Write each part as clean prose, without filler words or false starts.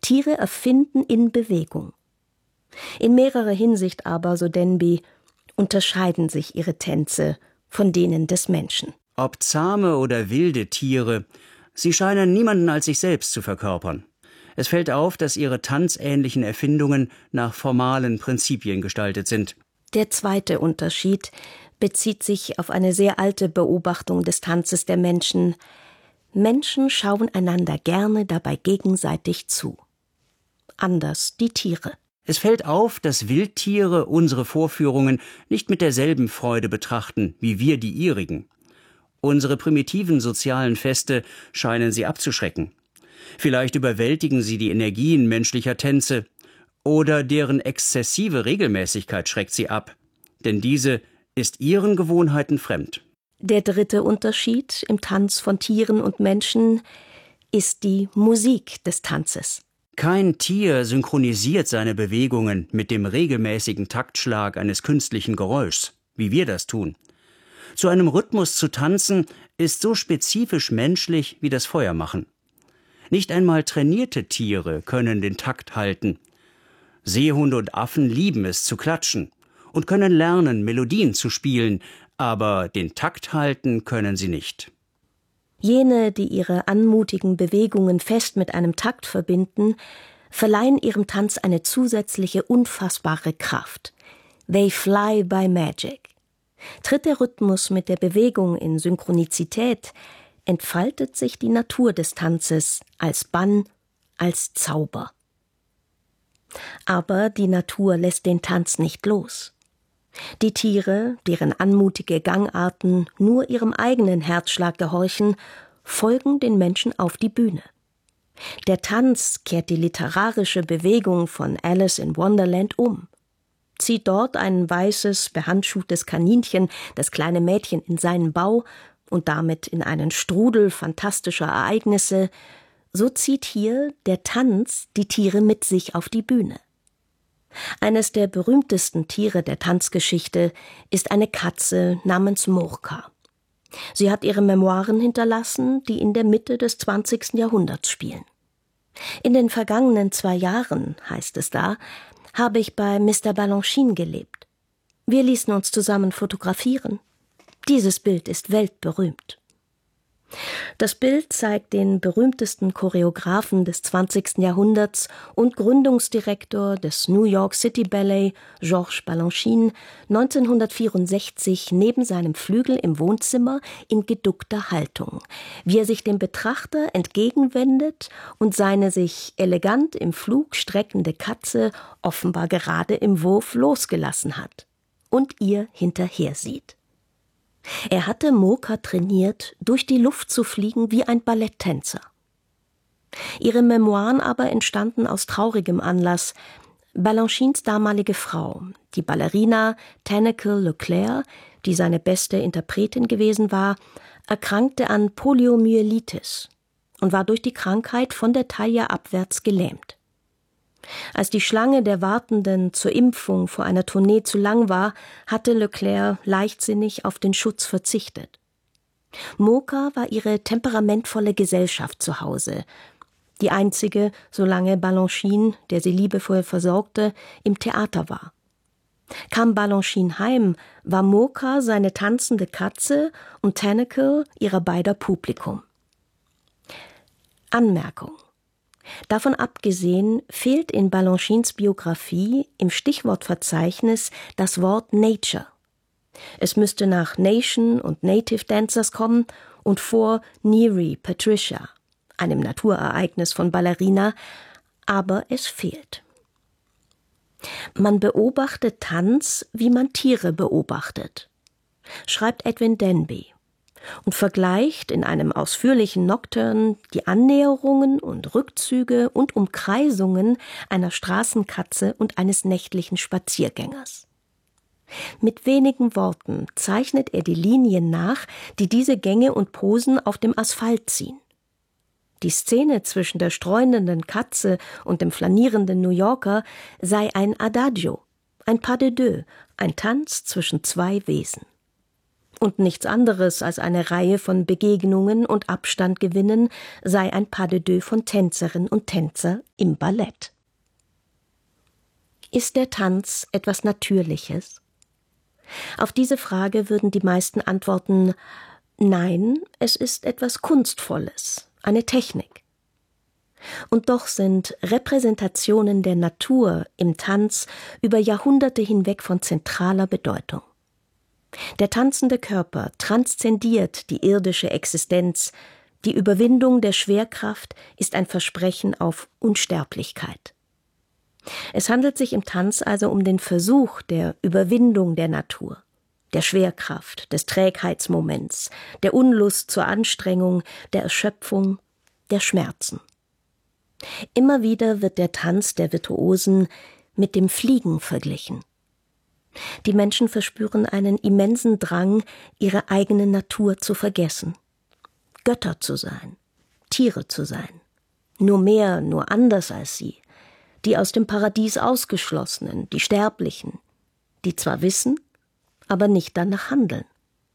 Tiere erfinden in Bewegung. In mehrerer Hinsicht aber, so Denby, unterscheiden sich ihre Tänze von denen des Menschen. Ob zahme oder wilde Tiere, sie scheinen niemanden als sich selbst zu verkörpern. Es fällt auf, dass ihre tanzähnlichen Erfindungen nach formalen Prinzipien gestaltet sind. Der zweite Unterschied bezieht sich auf eine sehr alte Beobachtung des Tanzes der Menschen. Menschen schauen einander gerne dabei gegenseitig zu. Anders die Tiere. Es fällt auf, dass Wildtiere unsere Vorführungen nicht mit derselben Freude betrachten, wie wir die ihrigen. Unsere primitiven sozialen Feste scheinen sie abzuschrecken. Vielleicht überwältigen sie die Energien menschlicher Tänze, oder deren exzessive Regelmäßigkeit schreckt sie ab, denn diese ist ihren Gewohnheiten fremd. Der dritte Unterschied im Tanz von Tieren und Menschen ist die Musik des Tanzes. Kein Tier synchronisiert seine Bewegungen mit dem regelmäßigen Taktschlag eines künstlichen Geräuschs, wie wir das tun. Zu einem Rhythmus zu tanzen ist so spezifisch menschlich wie das Feuermachen. Nicht einmal trainierte Tiere können den Takt halten. Seehunde und Affen lieben es zu klatschen und können lernen, Melodien zu spielen, aber den Takt halten können sie nicht. Jene, die ihre anmutigen Bewegungen fest mit einem Takt verbinden, verleihen ihrem Tanz eine zusätzliche, unfassbare Kraft. They fly by magic. Tritt der Rhythmus mit der Bewegung in Synchronizität, entfaltet sich die Natur des Tanzes als Bann, als Zauber. Aber die Natur lässt den Tanz nicht los. Die Tiere, deren anmutige Gangarten nur ihrem eigenen Herzschlag gehorchen, folgen den Menschen auf die Bühne. Der Tanz kehrt die literarische Bewegung von Alice in Wonderland um. Zieht dort ein weißes, behandschuhtes Kaninchen das kleine Mädchen in seinen Bau und damit in einen Strudel fantastischer Ereignisse, so zieht hier der Tanz die Tiere mit sich auf die Bühne. Eines der berühmtesten Tiere der Tanzgeschichte ist eine Katze namens Murka. Sie hat ihre Memoiren hinterlassen, die in der Mitte des 20. Jahrhunderts spielen. In den vergangenen 2 Jahren, heißt es da, habe ich bei Mr. Balanchine gelebt. Wir ließen uns zusammen fotografieren. Dieses Bild ist weltberühmt. Das Bild zeigt den berühmtesten Choreografen des 20. Jahrhunderts und Gründungsdirektor des New York City Ballet, Georges Balanchine, 1964 neben seinem Flügel im Wohnzimmer in geduckter Haltung, wie er sich dem Betrachter entgegenwendet und seine sich elegant im Flug streckende Katze offenbar gerade im Wurf losgelassen hat und ihr hinterher sieht. Er hatte Murka trainiert, durch die Luft zu fliegen wie ein Balletttänzer. Ihre Memoiren aber entstanden aus traurigem Anlass. Balanchines damalige Frau, die Ballerina Tanaquil Leclerc, die seine beste Interpretin gewesen war, erkrankte an Poliomyelitis und war durch die Krankheit von der Taille abwärts gelähmt. Als die Schlange der Wartenden zur Impfung vor einer Tournee zu lang war, hatte Leclerc leichtsinnig auf den Schutz verzichtet. Murka war ihre temperamentvolle Gesellschaft zu Hause, die einzige, solange Balanchine, der sie liebevoll versorgte, im Theater war. Kam Balanchine heim, war Murka seine tanzende Katze und Tanaquil ihrer beider Publikum. Anmerkung: Davon abgesehen fehlt in Balanchines Biografie im Stichwortverzeichnis das Wort Nature. Es müsste nach Nation und Native Dancers kommen und vor Neary Patricia, einem Naturereignis von Ballerina, aber es fehlt. Man beobachtet Tanz, wie man Tiere beobachtet, schreibt Edwin Denby, und vergleicht in einem ausführlichen Nocturne die Annäherungen und Rückzüge und Umkreisungen einer Straßenkatze und eines nächtlichen Spaziergängers. Mit wenigen Worten zeichnet er die Linien nach, die diese Gänge und Posen auf dem Asphalt ziehen. Die Szene zwischen der streunenden Katze und dem flanierenden New Yorker sei ein Adagio, ein Pas de deux, ein Tanz zwischen 2 Wesen. Und nichts anderes als eine Reihe von Begegnungen und Abstandgewinnen sei ein Pas de deux von Tänzerinnen und Tänzer im Ballett. Ist der Tanz etwas Natürliches? Auf diese Frage würden die meisten antworten: Nein, es ist etwas Kunstvolles, eine Technik. Und doch sind Repräsentationen der Natur im Tanz über Jahrhunderte hinweg von zentraler Bedeutung. Der tanzende Körper transzendiert die irdische Existenz, die Überwindung der Schwerkraft ist ein Versprechen auf Unsterblichkeit. Es handelt sich im Tanz also um den Versuch der Überwindung der Natur, der Schwerkraft, des Trägheitsmoments, der Unlust zur Anstrengung, der Erschöpfung, der Schmerzen. Immer wieder wird der Tanz der Virtuosen mit dem Fliegen verglichen. Die Menschen verspüren einen immensen Drang, ihre eigene Natur zu vergessen. Götter zu sein, Tiere zu sein, nur mehr, nur anders als sie, die aus dem Paradies Ausgeschlossenen, die Sterblichen, die zwar wissen, aber nicht danach handeln.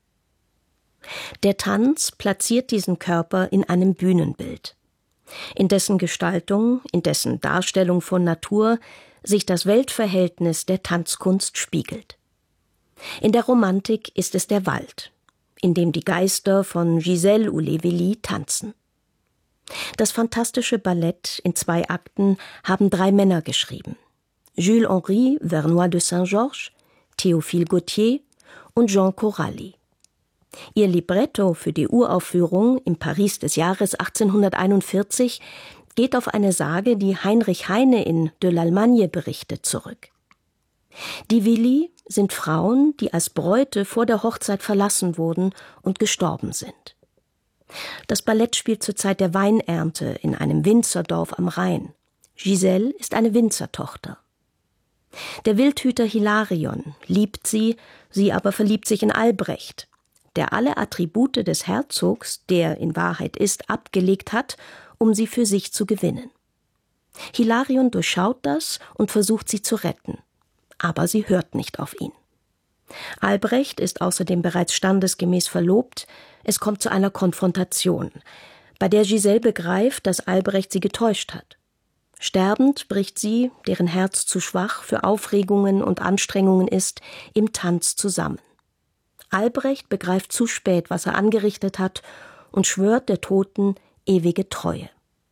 Der Tanz platziert diesen Körper in einem Bühnenbild, in dessen Gestaltung, in dessen Darstellung von Natur sich das Weltverhältnis der Tanzkunst spiegelt. In der Romantik ist es der Wald, in dem die Geister von Giselle ou Léveillée tanzen. Das fantastische Ballett in 2 Akten haben 3 Männer geschrieben: Jules-Henri Vernois de Saint-Georges, Théophile Gautier und Jean Coralli. Ihr Libretto für die Uraufführung im Paris des Jahres 1841 geht auf eine Sage, die Heinrich Heine in De l'Allemagne berichtet, zurück. Die Willi sind Frauen, die als Bräute vor der Hochzeit verlassen wurden und gestorben sind. Das Ballett spielt zur Zeit der Weinernte in einem Winzerdorf am Rhein. Giselle ist eine Winzertochter. Der Wildhüter Hilarion liebt sie, sie aber verliebt sich in Albrecht, der alle Attribute des Herzogs, der in Wahrheit ist, abgelegt hat, um sie für sich zu gewinnen. Hilarion durchschaut das und versucht sie zu retten, aber sie hört nicht auf ihn. Albrecht ist außerdem bereits standesgemäß verlobt, es kommt zu einer Konfrontation, bei der Giselle begreift, dass Albrecht sie getäuscht hat. Sterbend bricht sie, deren Herz zu schwach für Aufregungen und Anstrengungen ist, im Tanz zusammen. Albrecht begreift zu spät, was er angerichtet hat, und schwört der Toten ewige Treue.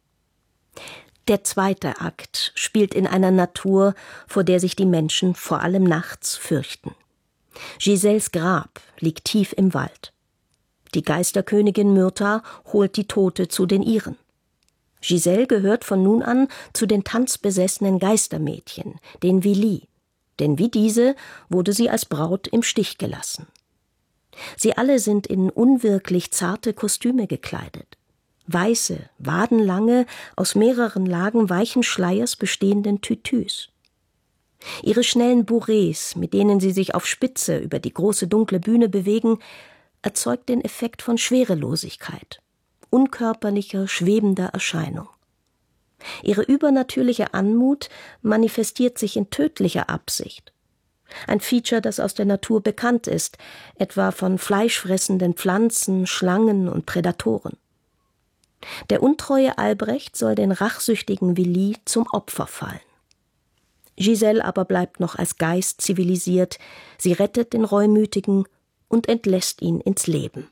Der 2. Akt spielt in einer Natur, vor der sich die Menschen vor allem nachts fürchten. Giselles Grab liegt tief im Wald. Die Geisterkönigin Myrtha holt die Tote zu den ihren. Giselle gehört von nun an zu den tanzbesessenen Geistermädchen, den Willi, denn wie diese wurde sie als Braut im Stich gelassen. Sie alle sind in unwirklich zarte Kostüme gekleidet. Weiße, wadenlange, aus mehreren Lagen weichen Schleiers bestehenden Tütüs. Ihre schnellen Bourrées, mit denen sie sich auf Spitze über die große dunkle Bühne bewegen, erzeugt den Effekt von Schwerelosigkeit, unkörperlicher, schwebender Erscheinung. Ihre übernatürliche Anmut manifestiert sich in tödlicher Absicht. Ein Feature, das aus der Natur bekannt ist, etwa von fleischfressenden Pflanzen, Schlangen und Prädatoren. Der untreue Albrecht soll den rachsüchtigen Willi zum Opfer fallen. Giselle aber bleibt noch als Geist zivilisiert, sie rettet den Reumütigen und entlässt ihn ins Leben.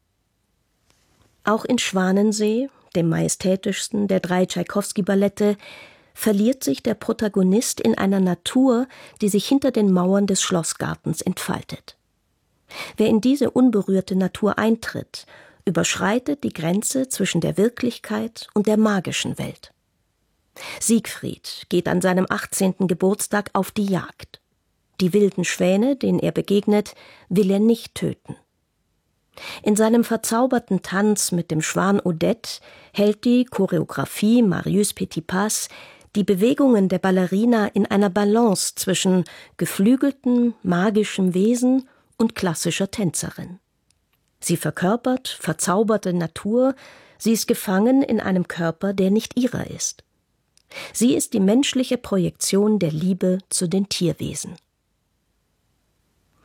Auch in Schwanensee, dem majestätischsten der 3 Tschaikowski-Ballette, verliert sich der Protagonist in einer Natur, die sich hinter den Mauern des Schlossgartens entfaltet. Wer in diese unberührte Natur eintritt, überschreitet die Grenze zwischen der Wirklichkeit und der magischen Welt. Siegfried geht an seinem 18. Geburtstag auf die Jagd. Die wilden Schwäne, denen er begegnet, will er nicht töten. In seinem verzauberten Tanz mit dem Schwan Odette hält die Choreografie Marius Petipas die Bewegungen der Ballerina in einer Balance zwischen geflügeltem, magischem Wesen und klassischer Tänzerin. Sie verkörpert verzauberte Natur, sie ist gefangen in einem Körper, der nicht ihrer ist. Sie ist die menschliche Projektion der Liebe zu den Tierwesen.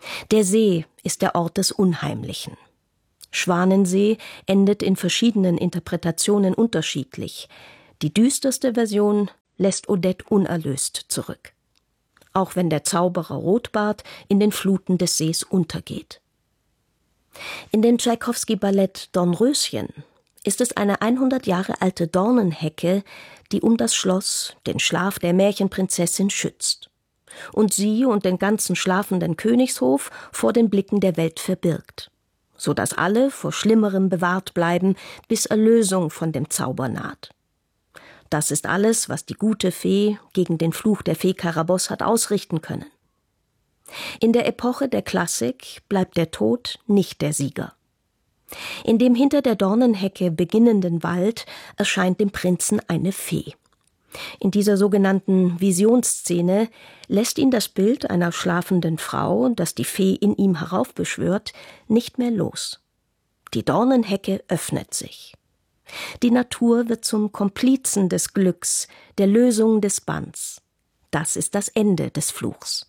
Der See ist der Ort des Unheimlichen. Schwanensee endet in verschiedenen Interpretationen unterschiedlich. Die düsterste Version lässt Odette unerlöst zurück. Auch wenn der Zauberer Rotbart in den Fluten des Sees untergeht. In dem Tschaikowski-Ballett Dornröschen ist es eine 100 Jahre alte Dornenhecke, die um das Schloss, den Schlaf der Märchenprinzessin, schützt und sie und den ganzen schlafenden Königshof vor den Blicken der Welt verbirgt, so dass alle vor Schlimmerem bewahrt bleiben, bis Erlösung von dem Zauber naht. Das ist alles, was die gute Fee gegen den Fluch der Fee Karaboss hat ausrichten können. In der Epoche der Klassik bleibt der Tod nicht der Sieger. In dem hinter der Dornenhecke beginnenden Wald erscheint dem Prinzen eine Fee. In dieser sogenannten Visionsszene lässt ihn das Bild einer schlafenden Frau, das die Fee in ihm heraufbeschwört, nicht mehr los. Die Dornenhecke öffnet sich. Die Natur wird zum Komplizen des Glücks, der Lösung des Banns. Das ist das Ende des Fluchs.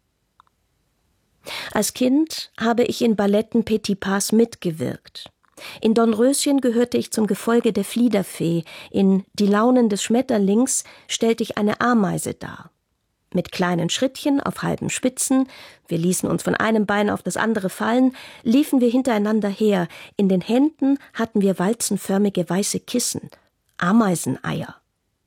Als Kind habe ich in Balletten Petipas mitgewirkt. In Dornröschen gehörte ich zum Gefolge der Fliederfee, in Die Launen des Schmetterlings stellte ich eine Ameise dar. Mit kleinen Schrittchen auf halben Spitzen, wir ließen uns von einem Bein auf das andere fallen, liefen wir hintereinander her, in den Händen hatten wir walzenförmige weiße Kissen, Ameiseneier.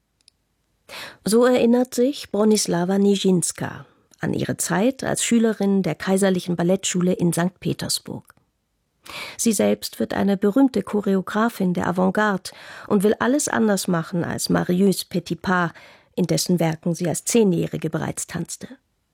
So erinnert sich Bronislawa Nijinská an ihre Zeit als Schülerin der Kaiserlichen Ballettschule in St. Petersburg. Sie selbst wird eine berühmte Choreografin der Avantgarde und will alles anders machen als Marius Petipa, in dessen Werken sie als 10-Jährige bereits tanzte.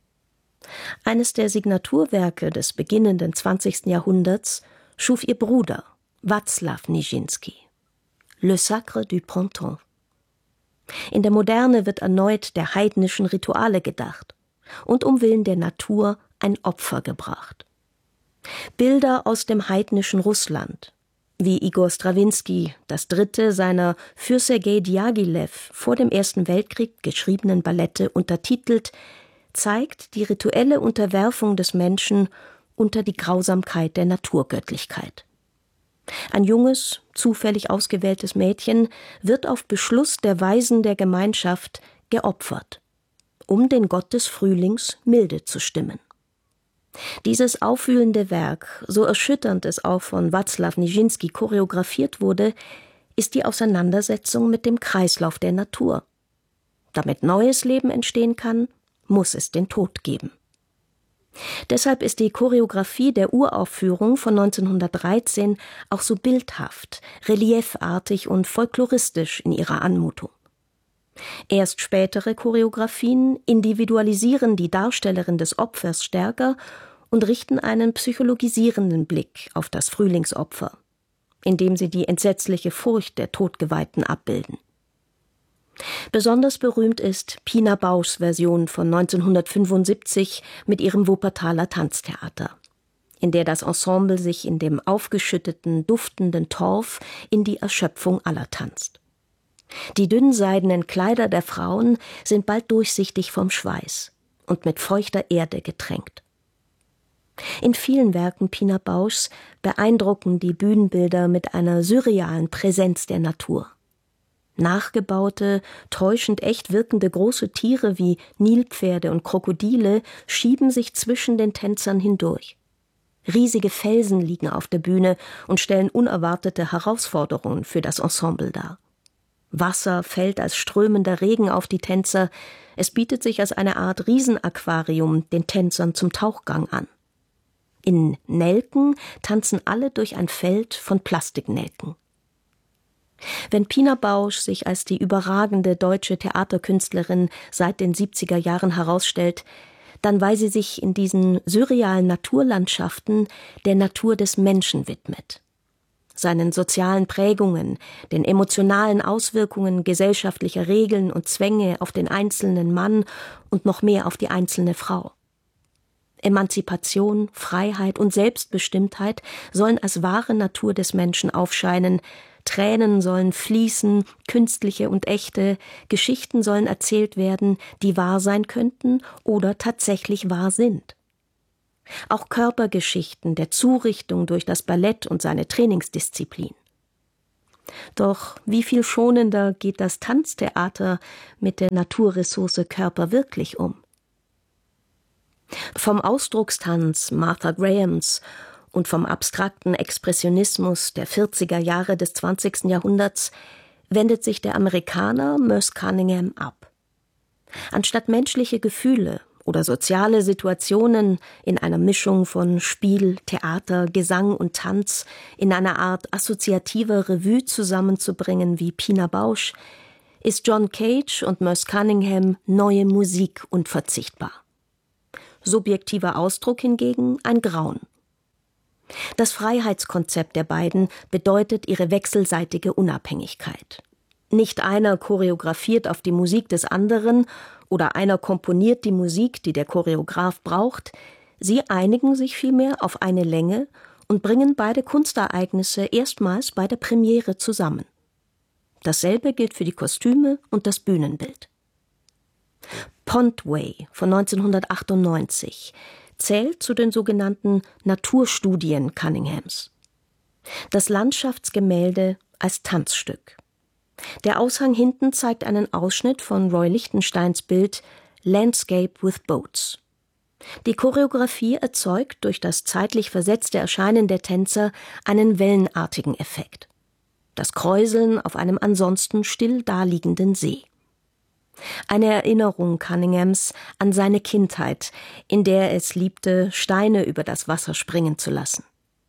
Eines der Signaturwerke des beginnenden 20. Jahrhunderts schuf ihr Bruder, Václav Nijinsky, Le Sacre du Printemps. In der Moderne wird erneut der heidnischen Rituale gedacht und um Willen der Natur ein Opfer gebracht. Bilder aus dem heidnischen Russland, wie Igor Strawinski das dritte seiner für Sergei Diaghilev vor dem Ersten Weltkrieg geschriebenen Ballette untertitelt, zeigt die rituelle Unterwerfung des Menschen unter die Grausamkeit der Naturgöttlichkeit. Ein junges, zufällig ausgewähltes Mädchen wird auf Beschluss der Weisen der Gemeinschaft geopfert, um den Gott des Frühlings milde zu stimmen. Dieses aufwühlende Werk, so erschütternd es auch von Václav Nijinsky choreografiert wurde, ist die Auseinandersetzung mit dem Kreislauf der Natur. Damit neues Leben entstehen kann, muss es den Tod geben. Deshalb ist die Choreografie der Uraufführung von 1913 auch so bildhaft, reliefartig und folkloristisch in ihrer Anmutung. Erst spätere Choreografien individualisieren die Darstellerin des Opfers stärker und richten einen psychologisierenden Blick auf das Frühlingsopfer, indem sie die entsetzliche Furcht der Todgeweihten abbilden. Besonders berühmt ist Pina Bauschs Version von 1975 mit ihrem Wuppertaler Tanztheater, in der das Ensemble sich in dem aufgeschütteten, duftenden Torf in die Erschöpfung aller tanzt. Die dünnseidenen Kleider der Frauen sind bald durchsichtig vom Schweiß und mit feuchter Erde getränkt. In vielen Werken Pina Bauschs beeindrucken die Bühnenbilder mit einer surrealen Präsenz der Natur. Nachgebaute, täuschend echt wirkende große Tiere wie Nilpferde und Krokodile schieben sich zwischen den Tänzern hindurch. Riesige Felsen liegen auf der Bühne und stellen unerwartete Herausforderungen für das Ensemble dar. Wasser fällt als strömender Regen auf die Tänzer, es bietet sich als eine Art Riesenaquarium den Tänzern zum Tauchgang an. In Nelken tanzen alle durch ein Feld von Plastiknelken. Wenn Pina Bausch sich als die überragende deutsche Theaterkünstlerin seit den 70er Jahren herausstellt, dann weil sie sich in diesen surrealen Naturlandschaften der Natur des Menschen widmet. Seinen sozialen Prägungen, den emotionalen Auswirkungen gesellschaftlicher Regeln und Zwänge auf den einzelnen Mann und noch mehr auf die einzelne Frau. Emanzipation, Freiheit und Selbstbestimmtheit sollen als wahre Natur des Menschen aufscheinen, Tränen sollen fließen, künstliche und echte, Geschichten sollen erzählt werden, die wahr sein könnten oder tatsächlich wahr sind. Auch Körpergeschichten der Zurichtung durch das Ballett und seine Trainingsdisziplin. Doch wie viel schonender geht das Tanztheater mit der Naturressource Körper wirklich um? Vom Ausdruckstanz Martha Grahams und vom abstrakten Expressionismus der 40er Jahre des 20. Jahrhunderts wendet sich der Amerikaner Merce Cunningham ab. Anstatt menschliche Gefühle oder soziale Situationen in einer Mischung von Spiel, Theater, Gesang und Tanz in einer Art assoziativer Revue zusammenzubringen wie Pina Bausch, ist John Cage und Merce Cunningham neue Musik unverzichtbar. Subjektiver Ausdruck hingegen ein Grauen. Das Freiheitskonzept der beiden bedeutet ihre wechselseitige Unabhängigkeit. Nicht einer choreografiert auf die Musik des anderen oder einer komponiert die Musik, die der Choreograf braucht. Sie einigen sich vielmehr auf eine Länge und bringen beide Kunstereignisse erstmals bei der Premiere zusammen. Dasselbe gilt für die Kostüme und das Bühnenbild. Pond-Way von 1998 zählt zu den sogenannten Naturstudien Cunninghams. Das Landschaftsgemälde als Tanzstück. Der Aushang hinten zeigt einen Ausschnitt von Roy Lichtensteins Bild Landscape with Boats. Die Choreografie erzeugt durch das zeitlich versetzte Erscheinen der Tänzer einen wellenartigen Effekt. Das Kräuseln auf einem ansonsten still daliegenden See. Eine Erinnerung Cunninghams an seine Kindheit, in der er es liebte, Steine über das Wasser springen zu lassen.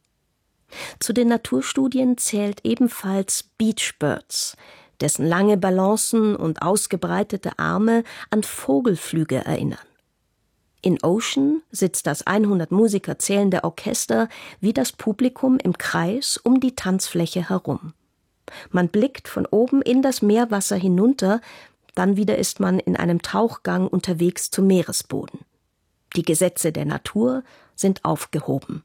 Zu den Naturstudien zählt ebenfalls Beach Birds, dessen lange Balancen und ausgebreitete Arme an Vogelflüge erinnern. In Ocean sitzt das 100 Musiker zählende Orchester wie das Publikum im Kreis um die Tanzfläche herum. Man blickt von oben in das Meerwasser hinunter, dann wieder ist man in einem Tauchgang unterwegs zum Meeresboden. Die Gesetze der Natur sind aufgehoben.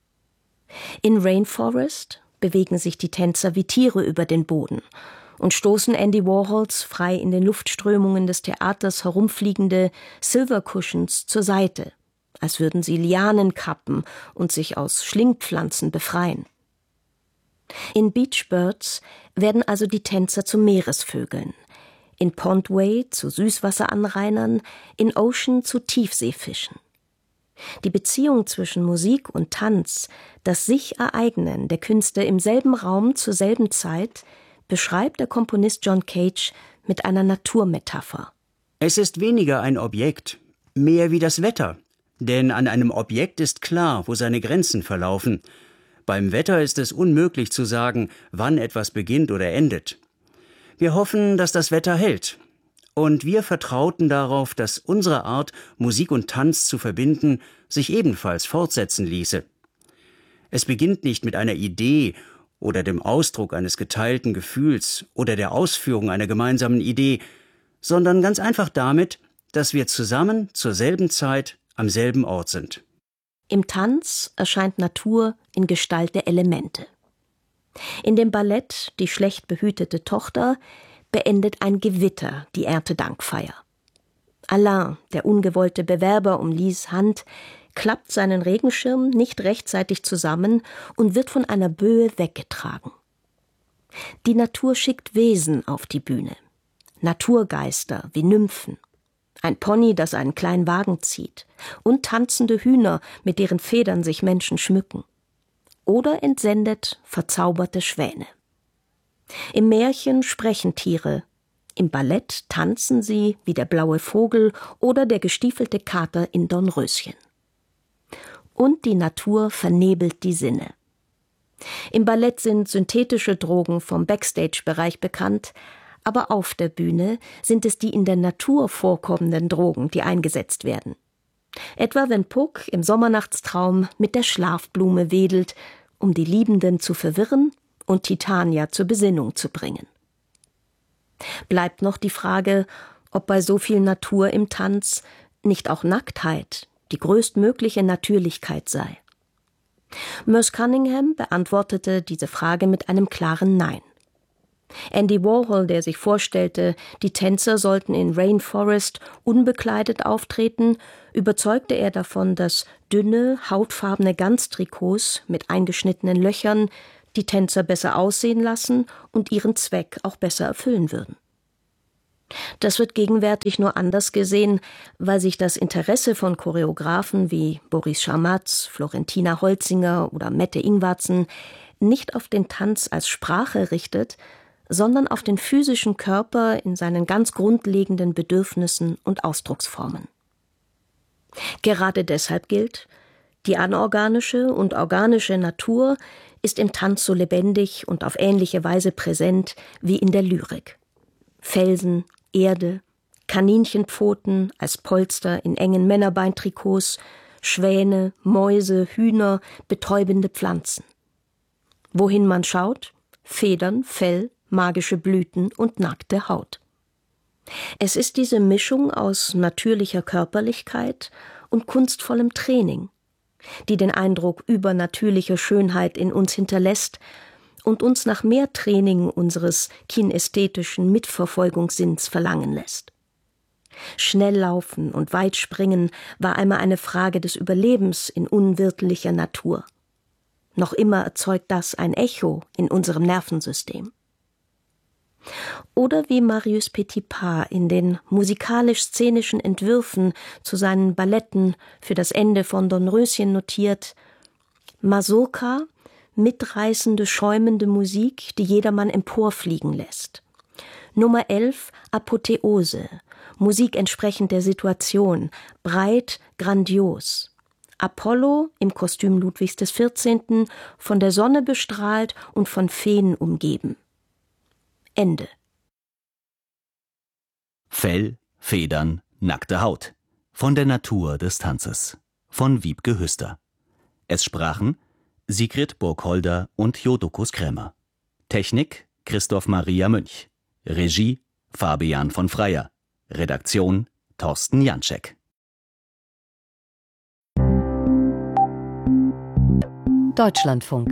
In Rainforest bewegen sich die Tänzer wie Tiere über den Boden und stoßen Andy Warhols frei in den Luftströmungen des Theaters herumfliegende Silver Cushions zur Seite, als würden sie Lianen kappen und sich aus Schlingpflanzen befreien. In Beach Birds werden also die Tänzer zu Meeresvögeln, in Pond-Way zu Süßwasseranrainern, in Ocean zu Tiefseefischen. Die Beziehung zwischen Musik und Tanz, das Sich-Ereignen der Künste im selben Raum zur selben Zeit, beschreibt der Komponist John Cage mit einer Naturmetapher. Es ist weniger ein Objekt, mehr wie das Wetter. Denn an einem Objekt ist klar, wo seine Grenzen verlaufen. Beim Wetter ist es unmöglich zu sagen, wann etwas beginnt oder endet. Wir hoffen, dass das Wetter hält. Und wir vertrauten darauf, dass unsere Art, Musik und Tanz zu verbinden, sich ebenfalls fortsetzen ließe. Es beginnt nicht mit einer Idee oder dem Ausdruck eines geteilten Gefühls oder der Ausführung einer gemeinsamen Idee, sondern ganz einfach damit, dass wir zusammen zur selben Zeit am selben Ort sind. Im Tanz erscheint Natur in Gestalt der Elemente. In dem Ballett Die schlecht behütete Tochter beendet ein Gewitter die Erntedankfeier. Alain, der ungewollte Bewerber um Lys Hand, klappt seinen Regenschirm nicht rechtzeitig zusammen und wird von einer Böe weggetragen. Die Natur schickt Wesen auf die Bühne. Naturgeister wie Nymphen. Ein Pony, das einen kleinen Wagen zieht. Und tanzende Hühner, mit deren Federn sich Menschen schmücken. Oder entsendet verzauberte Schwäne. Im Märchen sprechen Tiere, im Ballett tanzen sie wie der blaue Vogel oder der gestiefelte Kater in Dornröschen. Und die Natur vernebelt die Sinne. Im Ballett sind synthetische Drogen vom Backstage-Bereich bekannt, aber auf der Bühne sind es die in der Natur vorkommenden Drogen, die eingesetzt werden. Etwa wenn Puck im Sommernachtstraum mit der Schlafblume wedelt, um die Liebenden zu verwirren und Titania zur Besinnung zu bringen. Bleibt noch die Frage, ob bei so viel Natur im Tanz nicht auch Nacktheit die größtmögliche Natürlichkeit sei. Merce Cunningham beantwortete diese Frage mit einem klaren Nein. Andy Warhol, der sich vorstellte, die Tänzer sollten in Rainforest unbekleidet auftreten, überzeugte er davon, dass dünne, hautfarbene Ganztrikots mit eingeschnittenen Löchern die Tänzer besser aussehen lassen und ihren Zweck auch besser erfüllen würden. Das wird gegenwärtig nur anders gesehen, weil sich das Interesse von Choreografen wie Boris Scharmatz, Florentina Holzinger oder Mette Ingwarzen nicht auf den Tanz als Sprache richtet, sondern auf den physischen Körper in seinen ganz grundlegenden Bedürfnissen und Ausdrucksformen. Gerade deshalb gilt, die anorganische und organische Natur ist im Tanz so lebendig und auf ähnliche Weise präsent wie in der Lyrik. Felsen, Erde, Kaninchenpfoten als Polster in engen Männerbeintrikots, Schwäne, Mäuse, Hühner, betäubende Pflanzen. Wohin man schaut, Federn, Fell, magische Blüten und nackte Haut. Es ist diese Mischung aus natürlicher Körperlichkeit und kunstvollem Training, die den Eindruck übernatürlicher Schönheit in uns hinterlässt und uns nach mehr Training unseres kinästhetischen Mitverfolgungssinns verlangen lässt. Schnell laufen und weit springen war einmal eine Frage des Überlebens in unwirtlicher Natur. Noch immer erzeugt das ein Echo in unserem Nervensystem. Oder wie Marius Petipa in den musikalisch-szenischen Entwürfen zu seinen Balletten für das Ende von Dornröschen notiert: Mazurka, mitreißende, schäumende Musik, die jedermann emporfliegen lässt. Nummer 11, Apotheose, Musik entsprechend der Situation, breit, grandios. Apollo im Kostüm Ludwigs XIV., von der Sonne bestrahlt und von Feen umgeben. Ende. Fell, Federn, nackte Haut. Von der Natur des Tanzes. Von Wiebke Hüster. Es sprachen Sigrid Burgholder und Jodokus Krämer. Technik Christoph Maria Münch. Regie Fabian von Freyer. Redaktion Thorsten Janczek. Deutschlandfunk.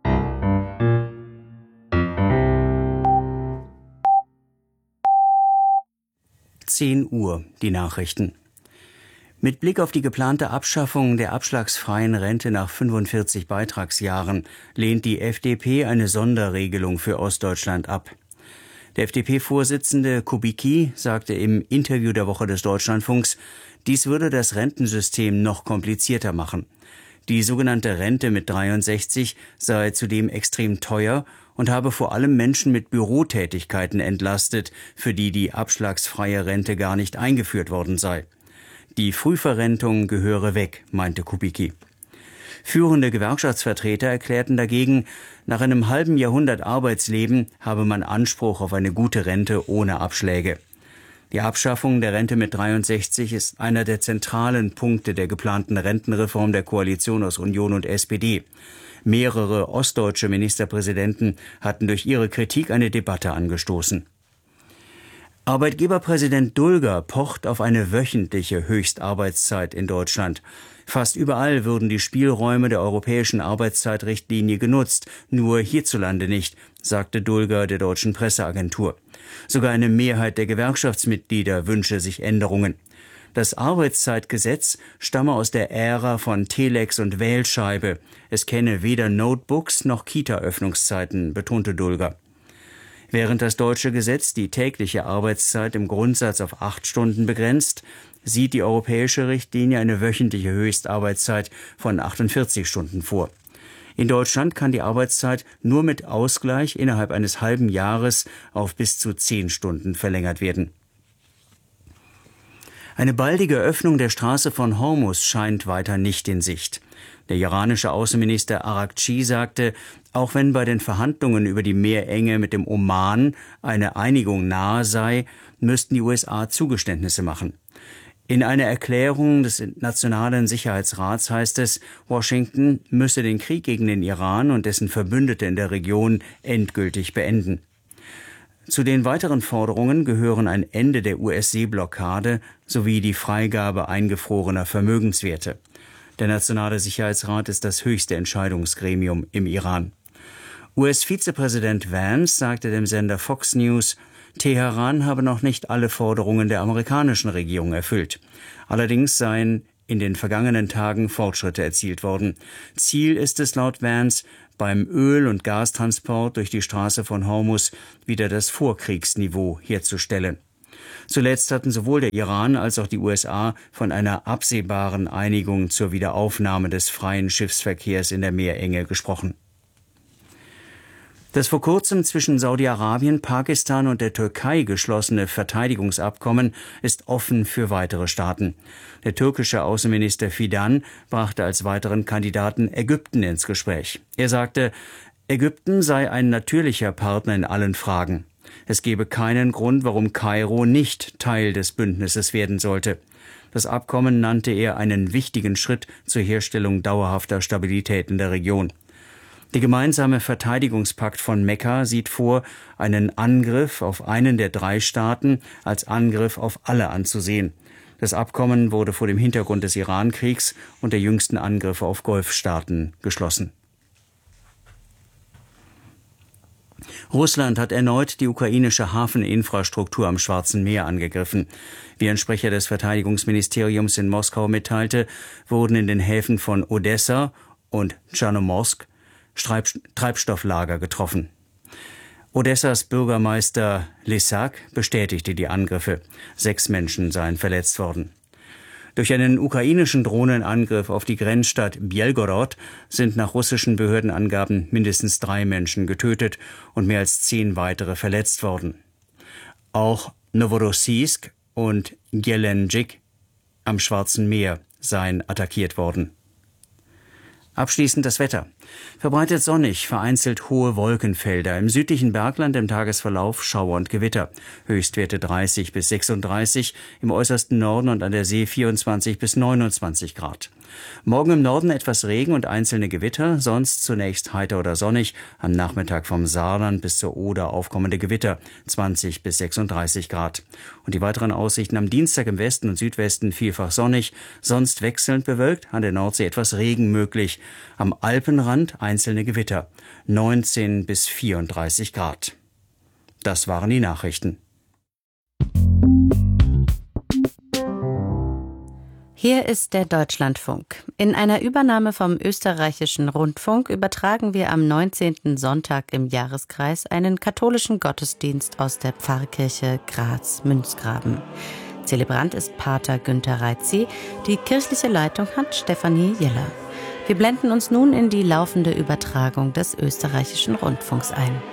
Uhr, die Nachrichten. Mit Blick auf die geplante Abschaffung der abschlagsfreien Rente nach 45 Beitragsjahren lehnt die FDP eine Sonderregelung für Ostdeutschland ab. Der FDP-Vorsitzende Kubicki sagte im Interview der Woche des Deutschlandfunks, dies würde das Rentensystem noch komplizierter machen. Die sogenannte Rente mit 63 sei zudem extrem teuer und habe vor allem Menschen mit Bürotätigkeiten entlastet, für die die abschlagsfreie Rente gar nicht eingeführt worden sei. Die Frühverrentung gehöre weg, meinte Kubicki. Führende Gewerkschaftsvertreter erklärten dagegen, nach einem halben Jahrhundert Arbeitsleben habe man Anspruch auf eine gute Rente ohne Abschläge. Die Abschaffung der Rente mit 63 ist einer der zentralen Punkte der geplanten Rentenreform der Koalition aus Union und SPD. Mehrere ostdeutsche Ministerpräsidenten hatten durch ihre Kritik eine Debatte angestoßen. Arbeitgeberpräsident Dulger pocht auf eine wöchentliche Höchstarbeitszeit in Deutschland. Fast überall würden die Spielräume der europäischen Arbeitszeitrichtlinie genutzt, nur hierzulande nicht, sagte Dulger der deutschen Presseagentur. Sogar eine Mehrheit der Gewerkschaftsmitglieder wünsche sich Änderungen. Das Arbeitszeitgesetz stamme aus der Ära von Telex und Wählscheibe. Es kenne weder Notebooks noch Kita-Öffnungszeiten, betonte Dulger. Während das deutsche Gesetz die tägliche Arbeitszeit im Grundsatz auf 8 Stunden begrenzt, sieht die europäische Richtlinie eine wöchentliche Höchstarbeitszeit von 48 Stunden vor. In Deutschland kann die Arbeitszeit nur mit Ausgleich innerhalb eines halben Jahres auf bis zu 10 Stunden verlängert werden. Eine baldige Öffnung der Straße von Hormuz scheint weiter nicht in Sicht. Der iranische Außenminister Araghchi sagte, auch wenn bei den Verhandlungen über die Meerenge mit dem Oman eine Einigung nahe sei, müssten die USA Zugeständnisse machen. In einer Erklärung des Nationalen Sicherheitsrats heißt es, Washington müsse den Krieg gegen den Iran und dessen Verbündete in der Region endgültig beenden. Zu den weiteren Forderungen gehören ein Ende der US-Seeblockade sowie die Freigabe eingefrorener Vermögenswerte. Der Nationale Sicherheitsrat ist das höchste Entscheidungsgremium im Iran. US-Vizepräsident Vance sagte dem Sender Fox News, Teheran habe noch nicht alle Forderungen der amerikanischen Regierung erfüllt. Allerdings seien in den vergangenen Tagen Fortschritte erzielt worden. Ziel ist es laut Vance, beim Öl- und Gastransport durch die Straße von Hormuz wieder das Vorkriegsniveau herzustellen. Zuletzt hatten sowohl der Iran als auch die USA von einer absehbaren Einigung zur Wiederaufnahme des freien Schiffsverkehrs in der Meerenge gesprochen. Das vor kurzem zwischen Saudi-Arabien, Pakistan und der Türkei geschlossene Verteidigungsabkommen ist offen für weitere Staaten. Der türkische Außenminister Fidan brachte als weiteren Kandidaten Ägypten ins Gespräch. Er sagte, Ägypten sei ein natürlicher Partner in allen Fragen. Es gebe keinen Grund, warum Kairo nicht Teil des Bündnisses werden sollte. Das Abkommen nannte er einen wichtigen Schritt zur Herstellung dauerhafter Stabilität in der Region. Der gemeinsame Verteidigungspakt von Mekka sieht vor, einen Angriff auf einen der 3 Staaten als Angriff auf alle anzusehen. Das Abkommen wurde vor dem Hintergrund des Iran-Kriegs und der jüngsten Angriffe auf Golfstaaten geschlossen. Russland hat erneut die ukrainische Hafeninfrastruktur am Schwarzen Meer angegriffen. Wie ein Sprecher des Verteidigungsministeriums in Moskau mitteilte, wurden in den Häfen von Odessa und Tschernomorsk Treibstofflager getroffen. Odessas Bürgermeister Lysak bestätigte die Angriffe. 6 Menschen seien verletzt worden. Durch einen ukrainischen Drohnenangriff auf die Grenzstadt Bjelgorod sind nach russischen Behördenangaben mindestens 3 Menschen getötet und mehr als 10 weitere verletzt worden. Auch Novorossiysk und Gelendzhik am Schwarzen Meer seien attackiert worden. Abschließend das Wetter. Verbreitet sonnig, vereinzelt hohe Wolkenfelder. Im südlichen Bergland im Tagesverlauf Schauer und Gewitter. Höchstwerte 30 bis 36, im äußersten Norden und an der See 24 bis 29 Grad. Morgen im Norden etwas Regen und einzelne Gewitter, sonst zunächst heiter oder sonnig. Am Nachmittag vom Saarland bis zur Oder aufkommende Gewitter, 20 bis 36 Grad. Und die weiteren Aussichten am Dienstag im Westen und Südwesten vielfach sonnig, sonst wechselnd bewölkt, an der Nordsee etwas Regen möglich. Am Alpenrand einzelne Gewitter, 19 bis 34 Grad. Das waren die Nachrichten. Hier ist der Deutschlandfunk. In einer Übernahme vom Österreichischen Rundfunk übertragen wir am 19. Sonntag im Jahreskreis einen katholischen Gottesdienst aus der Pfarrkirche Graz-Münzgraben. Zelebrant ist Pater Günther Reitzi, die kirchliche Leitung hat Stefanie Jeller. Wir blenden uns nun in die laufende Übertragung des Österreichischen Rundfunks ein.